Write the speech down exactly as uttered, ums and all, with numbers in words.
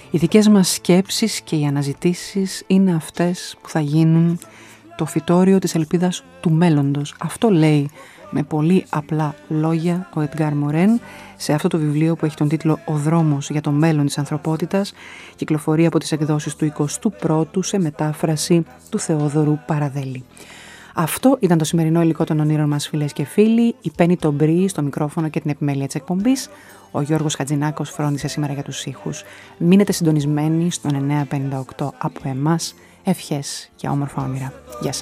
Οι δικές μας σκέψεις και οι αναζητήσεις είναι αυτές που θα γίνουν το φυτόριο της ελπίδας του μέλλοντος. Αυτό λέει με πολύ απλά λόγια ο Εντγκάρ Μορέν σε αυτό το βιβλίο που έχει τον τίτλο «Ο δρόμος για το μέλλον της ανθρωπότητας», κυκλοφορεί από τις εκδόσεις του εικοστού πρώτου σε μετάφραση του Θεόδωρου Παραδέλη. Αυτό ήταν το σημερινό υλικό των ονείρων μας, φίλες και φίλοι. Η Πέννη Τομπρί στο μικρόφωνο και την επιμέλεια της εκπομπής. Ο Γιώργος Χατζηνάκος φρόντισε σήμερα για τους ήχους. Μείνετε συντονισμένοι στον εννιακόσια πενήντα οκτώ από εμάς. Ευχές και όμορφα όνειρα. Γεια σας.